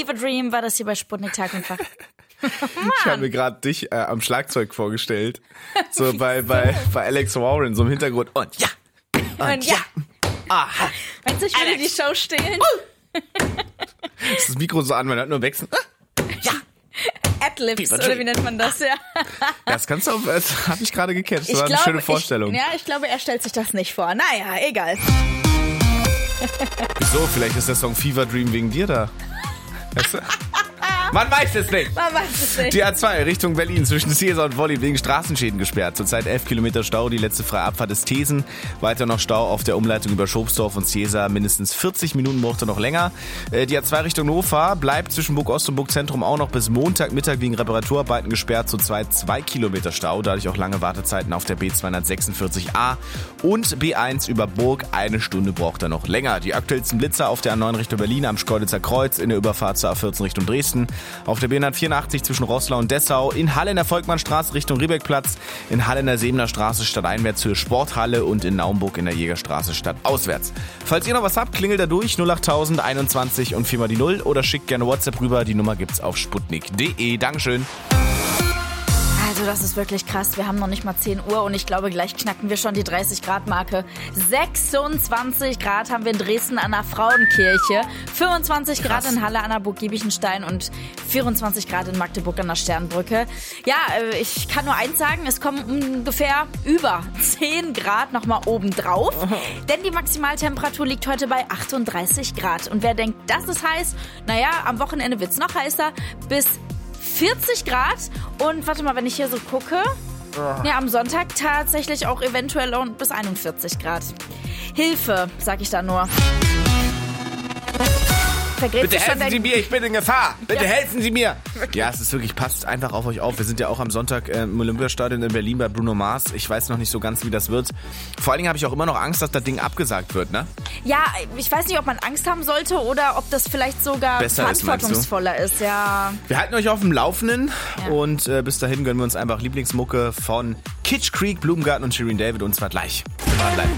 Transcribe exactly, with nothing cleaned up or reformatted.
Fever Dream war das hier bei Sputnik Tag und Tag. Ich habe mir gerade dich äh, am Schlagzeug vorgestellt. So bei, bei, bei Alex Warren, so im Hintergrund. Und ja. Und, Und ja. ja. Aha. Meinst du, ich würde die Show stehlen? Ist das Mikro so an, man hört nur wechseln. Ja. Adlibs, oder wie nennt man das? Ja. Das kannst du, auch- das habe ich gerade gecatcht. Das Ich war eine glaube, schöne Vorstellung. Ich, ja, ich glaube, er stellt sich das nicht vor. Naja, egal. Wieso? Vielleicht ist der Song Fever Dream wegen dir da. Weißt du? Man weiß es nicht. Man weiß es nicht. Die A zwei Richtung Berlin zwischen Seesa und Wolli wegen Straßenschäden gesperrt. Zurzeit elf Kilometer Stau, die letzte freie Abfahrt ist Thesen. Weiter noch Stau auf der Umleitung über Schobsdorf und Seesa. Mindestens vierzig Minuten braucht er noch länger. Äh, Die A zwei Richtung Hannover bleibt zwischen Burg-Ost und Burg-Zentrum auch noch bis Montagmittag wegen Reparaturarbeiten gesperrt. Zurzeit zwei Kilometer Stau, dadurch auch lange Wartezeiten auf der B zweihundertsechsundvierzig A. Und B eins über Burg, eine Stunde braucht er noch länger. Die aktuellsten Blitzer auf der A neun Richtung Berlin am Schkeuditzer Kreuz, in der Überfahrt zur A vierzehn Richtung Dresden. Auf der B hundertvierundachtzig zwischen Roßlau und Dessau, in Halle in der Volkmannstraße Richtung Riebeckplatz, in Halle in der Sebener Straße stadteinwärts zur Sporthalle und in Naumburg in der Jägerstraße stadtauswärts. Falls ihr noch was habt, klingelt da durch null achttausend einundzwanzig und viermal die Null oder schickt gerne WhatsApp rüber. Die Nummer gibt's auf sputnik punkt de. Dankeschön. Also das ist wirklich krass. Wir haben noch nicht mal zehn Uhr und ich glaube, gleich knacken wir schon die dreißig Grad Marke. sechsundzwanzig Grad haben wir in Dresden an der Frauenkirche, fünfundzwanzig Grad in Halle an der Burg Giebichenstein und vierundzwanzig Grad in Magdeburg an der Sternbrücke. Ja, äh, ich kann nur eins sagen, es kommen ungefähr über zehn Grad nochmal oben drauf, denn die Maximaltemperatur liegt heute bei achtunddreißig Grad. Und wer denkt, das ist heiß, naja, am Wochenende wird's noch heißer, bis vierzig Grad und warte mal, wenn ich hier so gucke, ja, am Sonntag tatsächlich auch eventuell und bis einundvierzig Grad. Hilfe, sag ich da nur. Vergräbt Bitte sich schon helfen der- Sie mir, ich bin in Gefahr. Bitte Ja. helfen Sie mir. Ja, es ist wirklich, passt einfach auf euch auf. Wir sind ja auch am Sonntag äh, im Olympiastadion in Berlin bei Bruno Mars. Ich weiß noch nicht so ganz, wie das wird. Vor allen Dingen habe ich auch immer noch Angst, dass das Ding abgesagt wird, ne? Ja, ich weiß nicht, ob man Angst haben sollte oder ob das vielleicht sogar Besser ist, meinst du? verantwortungsvoller ist, ja. Wir halten euch auf dem Laufenden Ja. und äh, bis dahin gönnen wir uns einfach Lieblingsmucke von Kitsch Creek, Blumengarten und Shirin David und zwar gleich. Dranbleiben.